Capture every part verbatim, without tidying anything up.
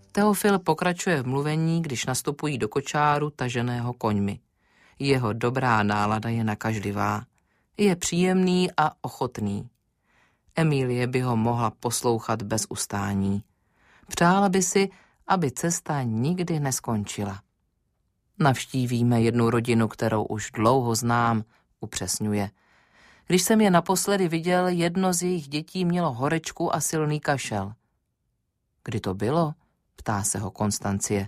Teofil pokračuje v mluvení, když nastupují do kočáru taženého koňmi. Jeho dobrá nálada je nakažlivá. Je příjemný a ochotný. Emílie by ho mohla poslouchat bez ustání. Přála by si, aby cesta nikdy neskončila. Navštívíme jednu rodinu, kterou už dlouho znám, upřesňuje. Když jsem je naposledy viděl, jedno z jejich dětí mělo horečku a silný kašel. Kdy to bylo? Ptá se ho Konstancie.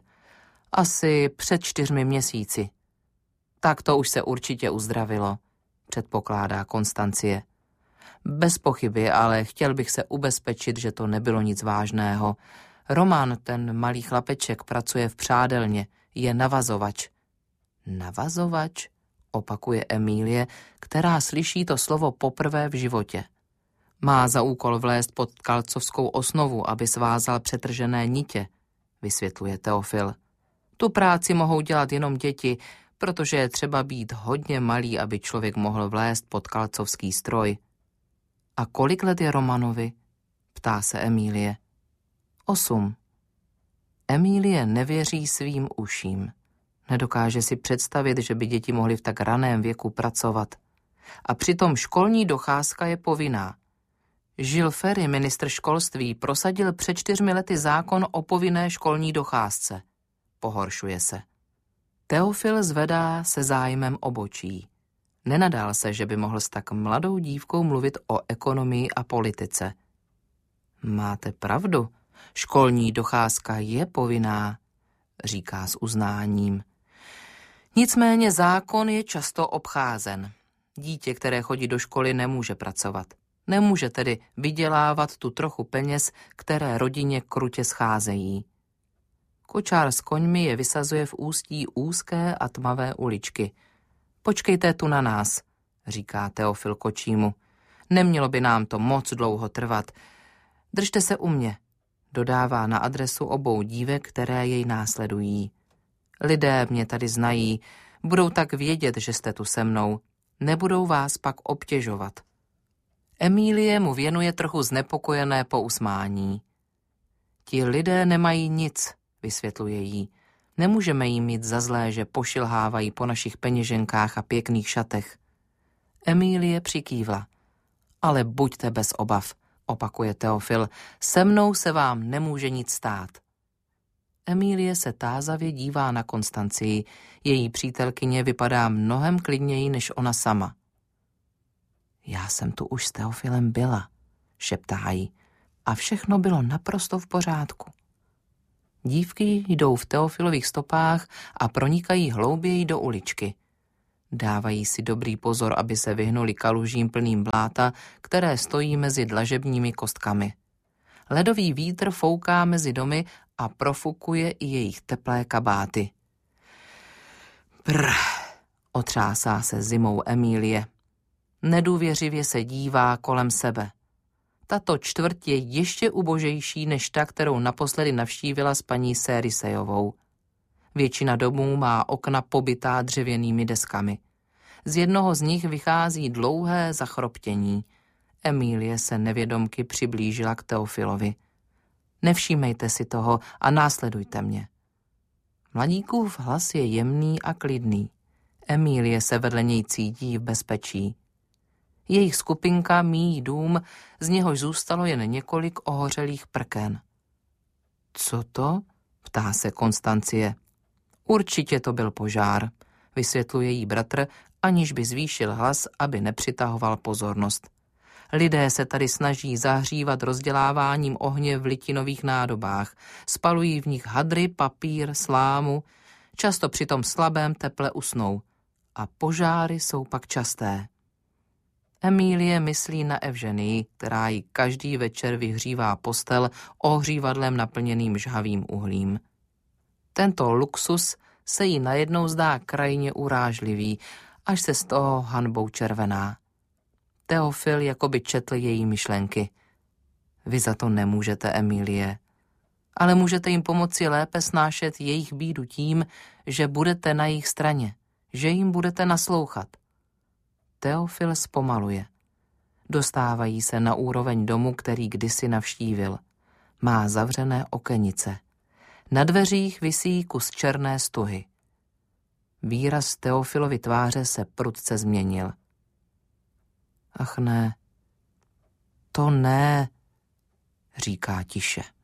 Asi před čtyřmi měsíci. Tak to už se určitě uzdravilo, předpokládá Konstancie. Bez pochyby, ale chtěl bych se ubezpečit, že to nebylo nic vážného. Roman, ten malý chlapeček, pracuje v přádelně, je navazovač. Navazovač? Opakuje Emílie, která slyší to slovo poprvé v životě. Má za úkol vlézt pod kalcovskou osnovu, aby svázal přetržené nitě, vysvětluje Teofil. Tu práci mohou dělat jenom děti, protože je třeba být hodně malý, aby člověk mohl vlézt pod kalcovský stroj. A kolik let je Romanovi? Ptá se Emílie. Osm. Emílie nevěří svým uším. Nedokáže si představit, že by děti mohly v tak raném věku pracovat. A přitom školní docházka je povinná. Žil Ferry, ministr školství, prosadil před čtyřmi lety zákon o povinné školní docházce. Pohoršuje se. Teofil zvedá se zájmem obočí. Nenadál se, že by mohl s tak mladou dívkou mluvit o ekonomii a politice. Máte pravdu, školní docházka je povinná, říká s uznáním. Nicméně zákon je často obcházen. Dítě, které chodí do školy, nemůže pracovat. Nemůže tedy vydělávat tu trochu peněz, které rodině krutě scházejí. Kočár s koňmi je vysazuje v ústí úzké a tmavé uličky. Počkejte tu na nás, říká Teofil kočímu. Nemělo by nám to moc dlouho trvat. Držte se u mě, dodává na adresu obou dívek, které jej následují. Lidé mě tady znají, budou tak vědět, že jste tu se mnou. Nebudou vás pak obtěžovat. Emílie mu věnuje trochu znepokojené pousmání. Ti lidé nemají nic, vysvětluje jí. Nemůžeme jim mít za zlé, že pošilhávají po našich peněženkách a pěkných šatech. Emílie přikývla. Ale buďte bez obav, opakuje Teofil. Se mnou se vám nemůže nic stát. Emílie se tázavě dívá na Konstancii. Její přítelkyně vypadá mnohem klidněji než ona sama. Já jsem tu už s Teofilem byla, šeptá jí, a všechno bylo naprosto v pořádku. Dívky jdou v Teofilových stopách a pronikají hlouběji do uličky. Dávají si dobrý pozor, aby se vyhnuli kalužím plným bláta, které stojí mezi dlažebními kostkami. Ledový vítr fouká mezi domy a profukuje i jejich teplé kabáty. Brr, otřásá se zimou Emílie. Nedůvěřivě se dívá kolem sebe. Tato čtvrť je ještě ubožejší než ta, kterou naposledy navštívila s paní Sérisejovou. Většina domů má okna pobytá dřevěnými deskami. Z jednoho z nich vychází dlouhé zachroptění. Emílie se nevědomky přiblížila k Teofilovi. Nevšímejte si toho a následujte mě. Mladíkův hlas je jemný a klidný. Emílie se vedle něj cítí v bezpečí. Jejich skupinka míjí dům, z něhož zůstalo jen několik ohořelých prken. Co to? Ptá se Konstancie. Určitě to byl požár, vysvětluje jí bratr, aniž by zvýšil hlas, aby nepřitahoval pozornost. Lidé se tady snaží zahřívat rozděláváním ohně v litinových nádobách. Spalují v nich hadry, papír, slámu, často při tom slabém teple usnou. A požáry jsou pak časté. Emílie myslí na Evženii, která jí každý večer vyhřívá postel ohřívadlem naplněným žhavým uhlím. Tento luxus se jí najednou zdá krajně urážlivý, až se z toho hanbou červená. Teofil jakoby četl její myšlenky. Vy za to nemůžete, Emílie, ale můžete jim pomoci lépe snášet jejich bídu tím, že budete na jejich straně, že jim budete naslouchat. Teofil zpomaluje. Dostávají se na úroveň domu, který kdysi navštívil. Má zavřené okenice. Na dveřích visí kus černé stuhy. Výraz Teofilovy tváře se prudce změnil. Ach ne, to ne, říká tiše.